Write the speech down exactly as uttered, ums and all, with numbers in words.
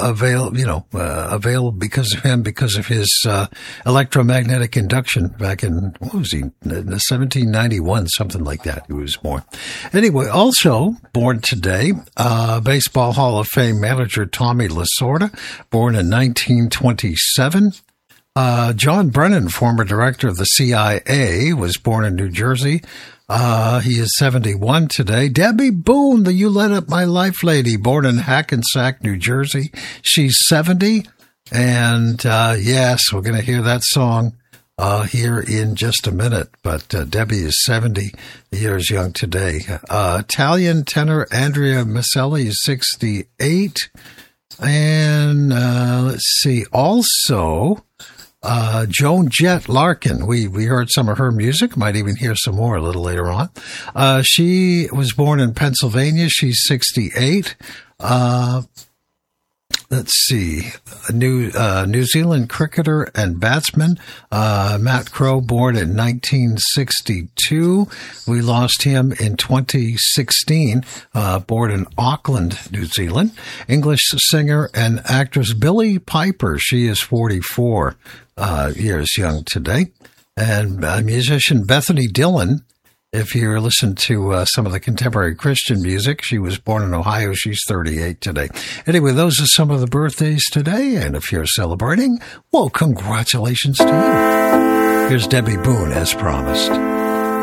avail, you know, uh, avail because of him, because of his uh, electromagnetic induction back in, what was he, seventeen ninety-one, something like that. He was born. Anyway, also born today, uh, Baseball Hall of Fame manager Tommy Lasorda, born in nineteen twenty-seven. Uh, John Brennan, former director of the C I A, was born in New Jersey. Uh, he is seventy-one today. Debbie Boone, the You Lit Up My Life lady, born in Hackensack, New Jersey. She's seventy. And, uh, yes, we're going to hear that song, uh, here in just a minute. But, uh, Debbie is seventy years young today. Uh, Italian tenor Andrea Miceli is sixty-eight. And, uh, let's see, also, Uh, Joan Jett Larkin. We, we heard some of her music. Might even hear some more a little later on. Uh, she was born in Pennsylvania. She's sixty-eight. Uh, let's see. A New, uh, New Zealand cricketer and batsman, uh, Matt Crowe, born in nineteen sixty-two. We lost him in twenty sixteen, uh, born in Auckland, New Zealand. English singer and actress Billie Piper. She is forty-four. Uh, years young today. And uh, musician Bethany Dillon, if you listen to uh, some of the contemporary Christian music, she was born in Ohio. She's thirty-eight today. Anyway, those are some of the birthdays today. And if you're celebrating, well, congratulations to you. Here's Debbie Boone, as promised.